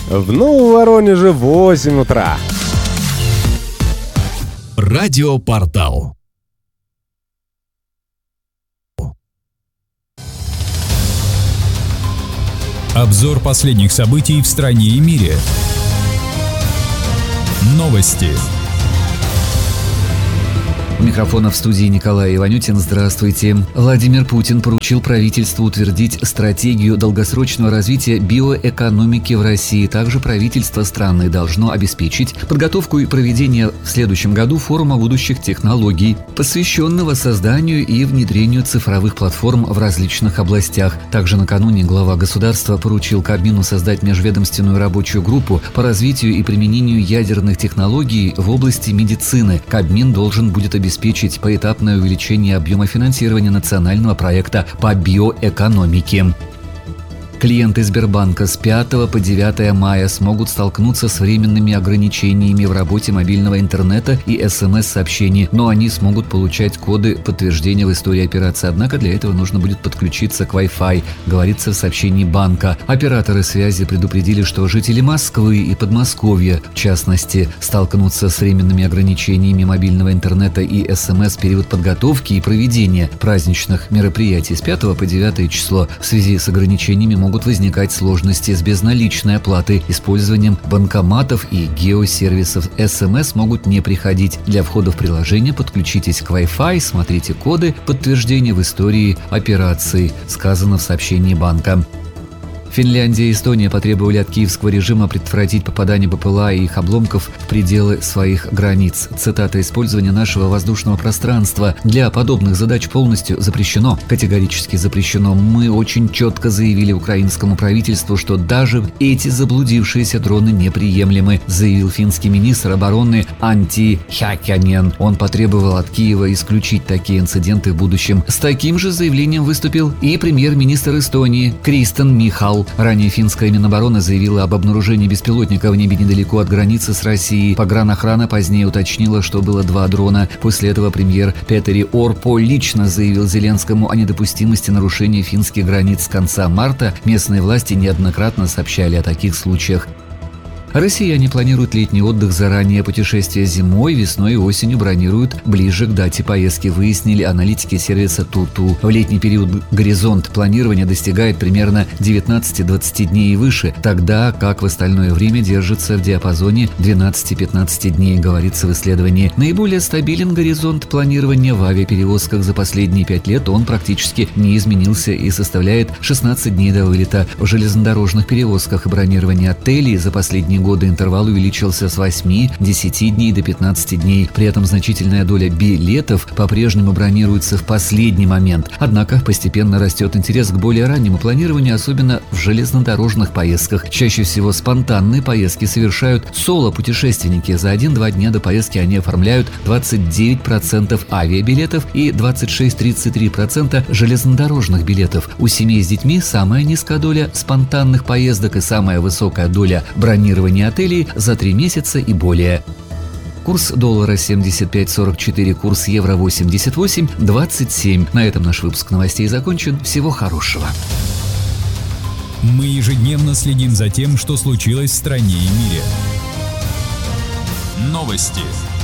В Новом Воронеже 8 утра. Радиопортал. Обзор последних событий в стране и мире. Новости. У микрофона в студии Николай Иванютин. Здравствуйте. Владимир Путин поручил правительству утвердить стратегию долгосрочного развития биоэкономики в России. Также правительство страны должно обеспечить подготовку и проведение в следующем году форума будущих технологий, посвященного созданию и внедрению цифровых платформ в различных областях. Также накануне глава государства поручил Кабмину создать межведомственную рабочую группу по развитию и применению ядерных технологий в области медицины. Кабмин должен будет обеспечить поэтапное увеличение объема финансирования национального проекта по биоэкономике. Клиенты Сбербанка с 5 по 9 мая смогут столкнуться с временными ограничениями в работе мобильного интернета и СМС-сообщений, но они смогут получать коды подтверждения в истории операции. Однако для этого нужно будет подключиться к Wi-Fi, говорится в сообщении банка. Операторы связи предупредили, что жители Москвы и Подмосковья, в частности, столкнутся с временными ограничениями мобильного интернета и СМС в период подготовки и проведения праздничных мероприятий с 5 по 9 число. В связи с ограничениями могут возникать сложности с безналичной оплатой, использованием банкоматов и геосервисов. СМС могут не приходить. Для входа в приложение подключитесь к Wi-Fi, смотрите коды подтверждения в истории операций, сказано в сообщении банка. Финляндия и Эстония потребовали от киевского режима предотвратить попадание БПЛА и их обломков в пределы своих границ. Цитата: «Использование нашего воздушного пространства для подобных задач полностью запрещено. Категорически запрещено. Мы очень четко заявили украинскому правительству, что даже эти заблудившиеся дроны неприемлемы», заявил финский министр обороны Анти Хакянен. Он потребовал от Киева исключить такие инциденты в будущем. С таким же заявлением выступил и премьер-министр Эстонии Кристен Михал. Ранее финская Минобороны заявила об обнаружении беспилотника в небе недалеко от границы с Россией. Погранохрана позднее уточнила, что было 2 дрона. После этого премьер Петери Орпо лично заявил Зеленскому о недопустимости нарушения финских границ с конца марта. Местные власти неоднократно сообщали о таких случаях. Россияне планируют летний отдых заранее. Путешествия зимой, весной и осенью бронируют ближе к дате поездки, выяснили аналитики сервиса Туту. В летний период горизонт планирования достигает примерно 19-20 дней и выше, тогда как в остальное время держится в диапазоне 12-15 дней, говорится в исследовании. Наиболее стабилен горизонт планирования в авиаперевозках. За последние 5 лет он практически не изменился и составляет 16 дней до вылета. В железнодорожных перевозках и бронировании отелей за последние годы интервал увеличился с 8-10 дней до 15 дней. При этом значительная доля билетов по-прежнему бронируется в последний момент. Однако постепенно растет интерес к более раннему планированию, особенно в железнодорожных поездках. Чаще всего спонтанные поездки совершают соло-путешественники. За 1-2 дня до поездки они оформляют 29% авиабилетов и 26-33% железнодорожных билетов. У семей с детьми самая низкая доля спонтанных поездок и самая высокая доля бронирования отелей за 3 месяца и более. Курс доллара 75.44, курс евро 88.27. На этом наш выпуск новостей закончен. Всего хорошего. Мы ежедневно следим за тем, что случилось в стране и мире. Новости.